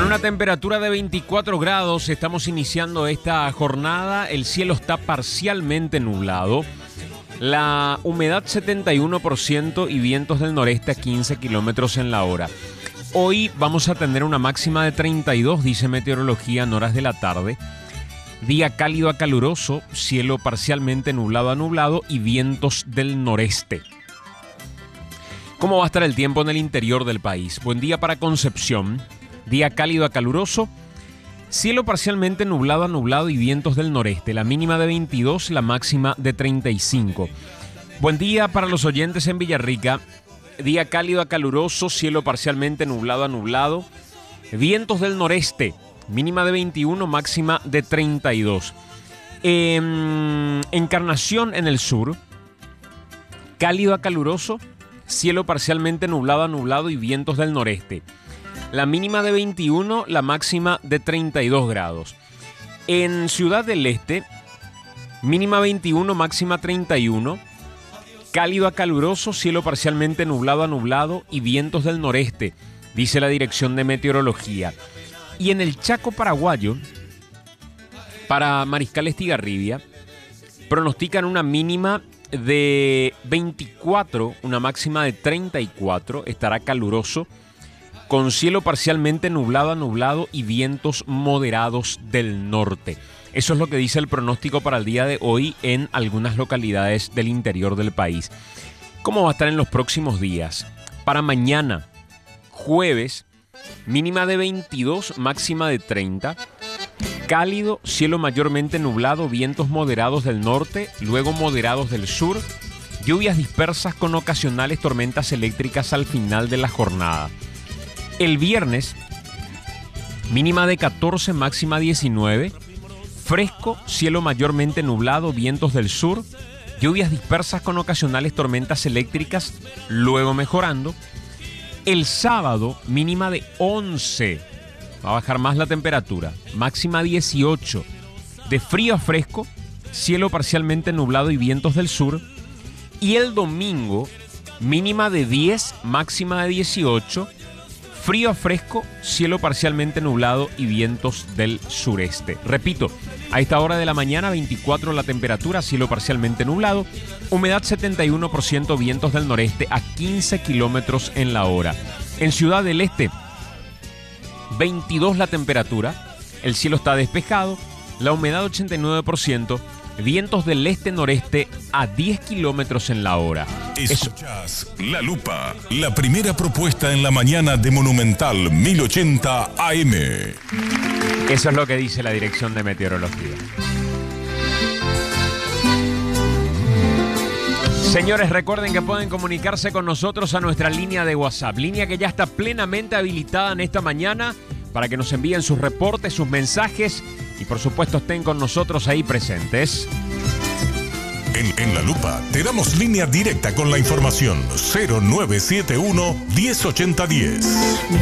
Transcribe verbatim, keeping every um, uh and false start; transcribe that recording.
una temperatura de veinticuatro grados estamos iniciando esta jornada. El cielo está parcialmente nublado. La humedad setenta y uno por ciento y vientos del noreste a quince kilómetros en la hora. Hoy vamos a tener una máxima de treinta y dos, dice meteorología, en horas de la tarde. Día cálido a caluroso, cielo parcialmente nublado a nublado y vientos del noreste. ¿Cómo va a estar el tiempo en el interior del país? Buen día para Concepción. Día cálido a caluroso, cielo parcialmente nublado a nublado y vientos del noreste. La mínima de veintidós, la máxima de treinta y cinco. Buen día para los oyentes en Villarrica. Día cálido a caluroso, cielo parcialmente nublado a nublado. Vientos del noreste, mínima de veintiuno, máxima de treinta y dos. Eh, Encarnación en el sur, cálido a caluroso, cielo parcialmente nublado a nublado y vientos del noreste. La mínima de veintiuno, la máxima de treinta y dos grados. En Ciudad del Este, mínima veintiuno, máxima treinta y uno. Cálido a caluroso, cielo parcialmente nublado a nublado y vientos del noreste, dice la Dirección de Meteorología. Y en el Chaco paraguayo, para Mariscal Estigarribia, pronostican una mínima de veinticuatro, una máxima de treinta y cuatro. Estará caluroso, con cielo parcialmente nublado a nublado y vientos moderados del norte. Eso es lo que dice el pronóstico para el día de hoy en algunas localidades del interior del país. ¿Cómo va a estar en los próximos días? Para mañana, jueves, mínima de veintidós, máxima de treinta. Cálido, cielo mayormente nublado, vientos moderados del norte, luego moderados del sur. Lluvias dispersas con ocasionales tormentas eléctricas al final de la jornada. El viernes, mínima de catorce, máxima diecinueve. Fresco, cielo mayormente nublado, vientos del sur. Lluvias dispersas con ocasionales tormentas eléctricas, luego mejorando. El sábado, mínima de once. Va a bajar más la temperatura. Máxima dieciocho. De frío a fresco, cielo parcialmente nublado y vientos del sur. Y el domingo, mínima de diez, máxima de dieciocho. Frío a fresco, cielo parcialmente nublado y vientos del sureste. Repito, a esta hora de la mañana, veinticuatro la temperatura, cielo parcialmente nublado. Humedad setenta y uno por ciento, vientos del noreste a quince kilómetros en la hora. En Ciudad del Este, veintidós la temperatura, el cielo está despejado, la humedad ochenta y nueve por ciento, vientos del este-noreste a diez kilómetros en la hora. Escuchás La Lupa, la primera propuesta en la mañana de Monumental mil ochenta A M. Eso es lo que dice la Dirección de Meteorología. Señores, recuerden que pueden comunicarse con nosotros a nuestra línea de WhatsApp, línea que ya está plenamente habilitada en esta mañana para que nos envíen sus reportes, sus mensajes y por supuesto estén con nosotros ahí presentes. En, en La Lupa te damos línea directa con la información cero nueve siete uno, diez ochenta diez.